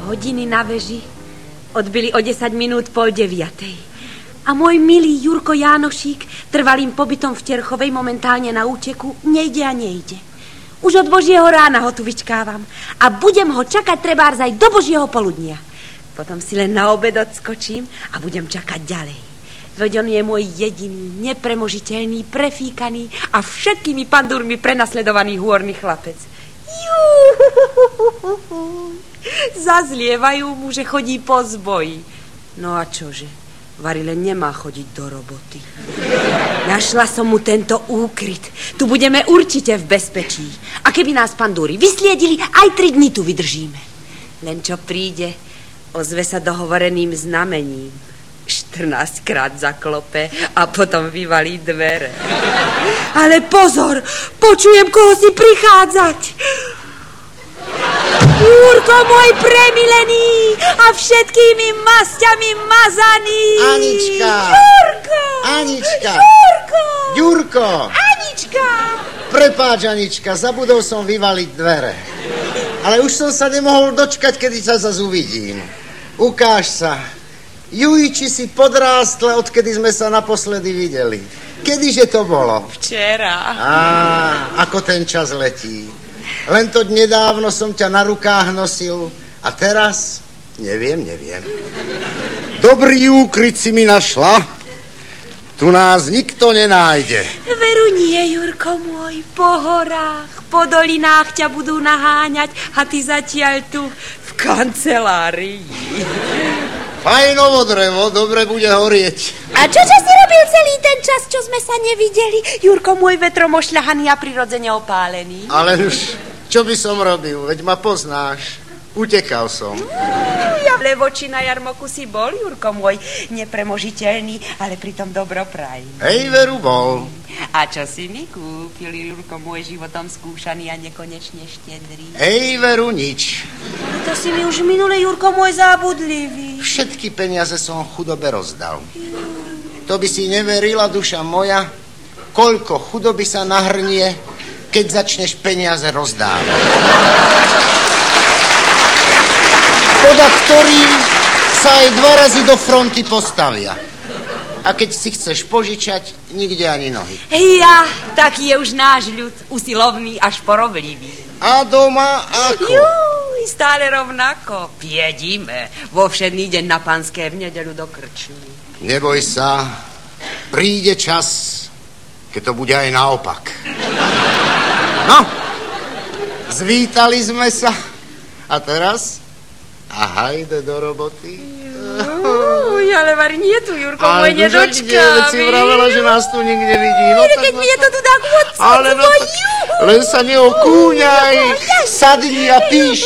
Hodiny na veži odbili o 10 minút 8:30. A môj milý Jurko Jánošík, trvalým pobytom v Terchovej, momentálne na úteku, nejde a nejde. Už od Božieho rána ho tu vyčkávam a budem ho čakať trebárs aj do Božieho poludnia. Potom si len na obed odskočím a budem čakať ďalej. Veď on je môj jediný, nepremožiteľný, prefíkaný a všetkými pandúrmi prenasledovaný hôrny chlapec. Zazlievajú mu, že chodí po zboji. No a čože? Vari len nemá chodiť do roboty. Našla som mu tento úkryt. Tu budeme určite v bezpečí. A keby nás pandúry vysliedili, aj 3 dni tu vydržíme. Len čo príde, ozve sa dohovoreným znamením. 14-krát zaklope a potom vyvalí dvere. Ale pozor, počujem, koho si prichádzať. Jurko môj premilený a všetkými masťami mazaný. Anička. Jurko. Anička. Jurko. Jurko. Anička. Prepáč, Anička, zabudol som vyvaliť dvere. Ale už som sa nemohol dočkať, kedy sa zase uvidím. Ukáž sa. Jujiči si podrástla, odkedy sme sa naposledy videli. Kedyže to bolo? Včera. Ako ten čas letí. Len to nedávno som ťa na rukách nosil a teraz neviem. Dobrý úkryt si mi našla. Tu nás nikto nenájde. Veru nie, Jurko môj, po horách, po dolinách ťa budú naháňať a ty zatiaľ tu v kancelárii. Fajnovo drevo, dobre bude horieť. A čo si robil celý ten čas, čo sme sa nevideli? Jurko môj, vetrom ošľahaný a prirodzene opálený. Ale už, čo by som robil? Veď ma poznáš. Utekal som. Ja v Levoči na jarmoku si bol, Jurko môj, nepremožiteľný, ale pritom dobroprajný. Hej, veru bol. A čo si mi kúpil, Jurko môj, životom skúšaný a nekonečne štedrý? Hej, veru nič. To si mi už minule, Jurko môj, zábudlivý. Všetky peniaze som chudobe rozdal. To by si neverila, duša moja, koľko chudoby sa nahrnie, keď začneš peniaze rozdávať. Poda ktorým sa aj 2 razy do fronty postavia. A keď si chceš požičať, nikde ani nohy. Ja, taký je už náš ľud, usilovný až poroblivý. A doma ako? Juj, stále rovnako. Jedíme vo všedný deň na Panské, v nedeľu do krčmy. Neboj sa, príde čas, keď to bude aj naopak. No, zvítali sme sa. A teraz? A hajde do roboty. Ale vari nie tu, Jurko, môj, nedočkávi. Veď si vravela, že nás tu nikde vidí. No, keď mi je to tu tak moc. Ale len sa neokúňaj, sadni a píš.